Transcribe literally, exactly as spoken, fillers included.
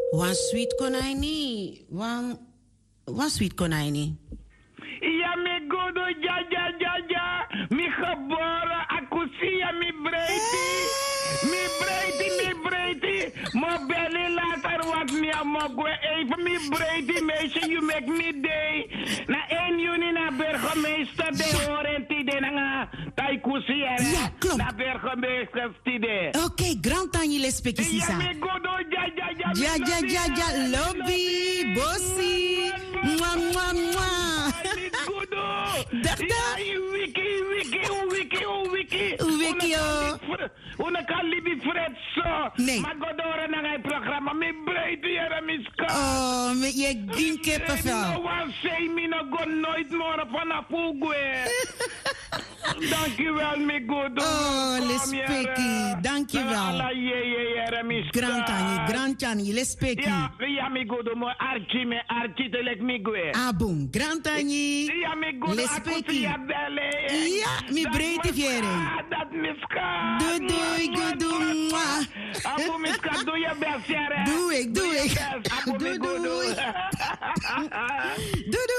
Wan sweet konijni. Wan, wan sweet konijni. Ja, mi godo, ja, ja, ja, ja. Mi geboren, akusia, mi breiti. Mi breiti, mi breiti. Mo belly later wat mi amogwe. Even mi breiti, meisje, you make me day. Na één juni na burgemeester de horenti de na taikusia. Ja, klopt. Na burgemeester stide. Oké, okay, grand tanje le speki Ja, sisa. mi godo, ja, ja, ja. Ja, ja, ja, ja, lobby, bossie. Mwah, mwah, mwah. Godo. Dag, dag. Wiki, wiki, wiki, wiki. Wiki, oh. Una kan libi Fred zo. Nee. Maar godora na ngai programma. Mi breiti era miska. Oh, me je ding kippenvel. No one say me no go nooit more vanaf Oegwe. Dankjewel, mi godo. Oh, le speki. Dankjewel. Alla ye ye era miska. Grand tanje, grand tanje, le speki. Ja, ja, mi godo mo archi me archi telek mi gwe. Ah, boom. Grand tanje. Ja, mi godo le speki. akusia belle. Ja, mi breiti fiering. Dat miska. Doei, doei, goedoe. Mwah. Abu miska, doe je best, Jere. Doe ik, doe ik. Abu Doei, mi godo. doei. Doei, doei.